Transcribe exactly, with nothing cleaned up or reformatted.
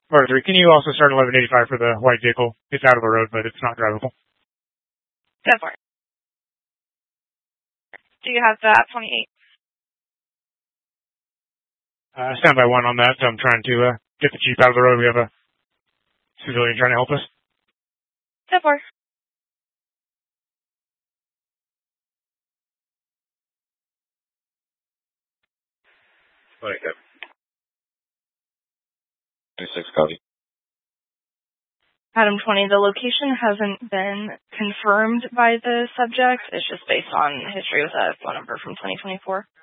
Part three, can you also start eleven eighty-five for the white vehicle? It's out of the road, but it's not drivable. Go for it. Do you have that twenty-eight? Uh, stand by one on that. So I'm trying to uh, get the Jeep out of the road. We have a civilian trying to help us. Go for it. twenty-seven. twenty-six, copy. Adam twenty, the location hasn't been confirmed by the subject. It's just based on history with a phone number from twenty twenty-four.